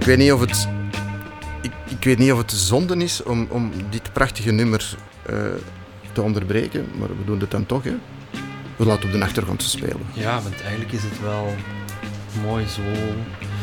weet niet of het... Ik weet niet of het zonde is om dit prachtige nummer te onderbreken, maar we doen het dan toch, hè. We laten op de achtergrond spelen. Ja, want eigenlijk is het wel mooi zo